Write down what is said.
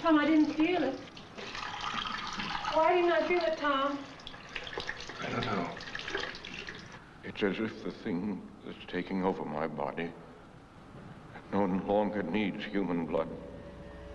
come, I didn't feel it. Why didn't I feel it, Tom? I don't know. It's as if the thing that's taking over my body no longer needs human blood.